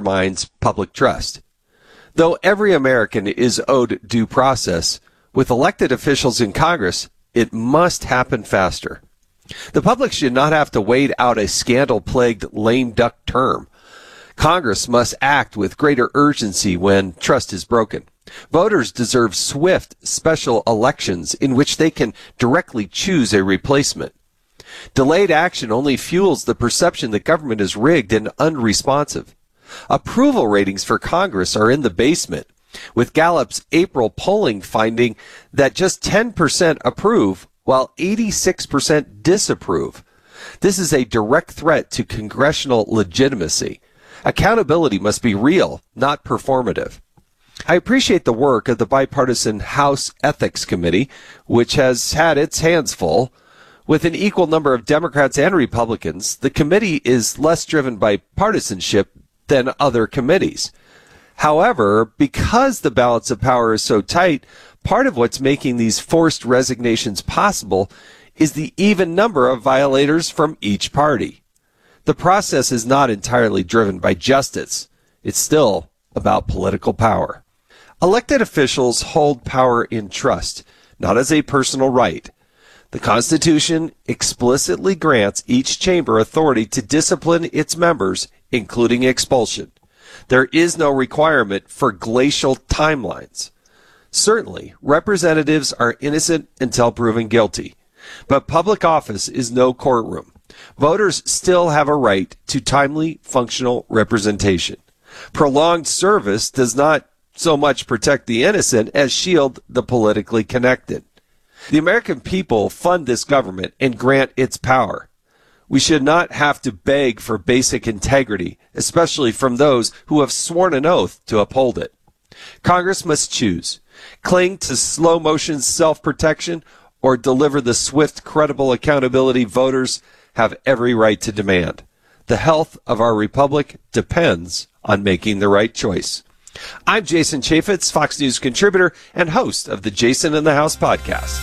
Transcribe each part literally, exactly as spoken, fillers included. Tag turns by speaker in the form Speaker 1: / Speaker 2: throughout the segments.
Speaker 1: undermines public trust. Though every American is owed due process, with elected officials in Congress, it must happen faster. The public should not have to wait out a scandal-plagued lame duck term. Congress must act with greater urgency when trust is broken. Voters deserve swift special elections in which they can directly choose a replacement. Delayed action only fuels the perception that government is rigged and unresponsive. Approval ratings for Congress are in the basement, with Gallup's April polling finding that just ten percent approve while eighty-six percent disapprove. This is a direct threat to congressional legitimacy. Accountability must be real, not performative. I appreciate the work of the bipartisan House Ethics Committee, which has had its hands full. With an equal number of Democrats and Republicans, the committee is less driven by partisanship than other committees. However, because the balance of power is so tight, part of what's making these forced resignations possible is the even number of violators from each party. The process is not entirely driven by justice. It's still about political power. Elected officials hold power in trust, not as a personal right. The Constitution explicitly grants each chamber authority to discipline its members, including expulsion. There is no requirement for glacial timelines. Certainly, representatives are innocent until proven guilty, but public office is no courtroom. Voters still have a right to timely, functional representation. Prolonged service does not so much protect the innocent as shield the politically connected. The American people fund this government and grant its power. We should not have to beg for basic integrity, especially from those who have sworn an oath to uphold it. Congress must choose: cling to slow-motion self-protection or deliver the swift, credible accountability voters have every right to demand. The health of our republic depends on making the right choice. I'm Jason Chaffetz, Fox News contributor and host of the Jason in the House podcast.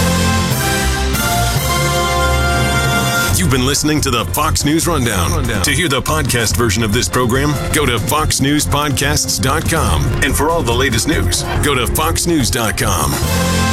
Speaker 2: You've been listening to the Fox News Rundown. Rundown. To hear the podcast version of this program, go to fox news podcasts dot com. And for all the latest news, go to fox news dot com.